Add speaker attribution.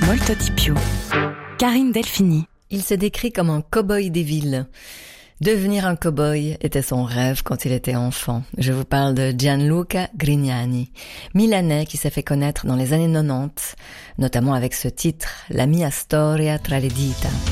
Speaker 1: Molto di più. Karine Delphini.
Speaker 2: Il se décrit comme un cow-boy des villes. Devenir un cow-boy était son rêve quand il était enfant. Je vous parle de Gianluca Grignani, milanais qui s'est fait connaître dans les années 90, notamment avec ce titre, La mia storia tra le dita.